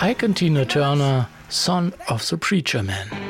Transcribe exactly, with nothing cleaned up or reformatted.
Ike and Tina Turner, Son of the Preacher Man.